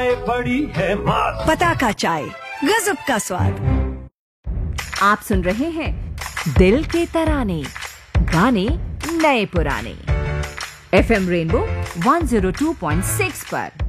चाय बड़ी है मात। पताका चाय, गजब का स्वाद। आप सुन रहे हैं दिल के तराने, गाने नए पुराने, FM रेनबो 102.6 पर।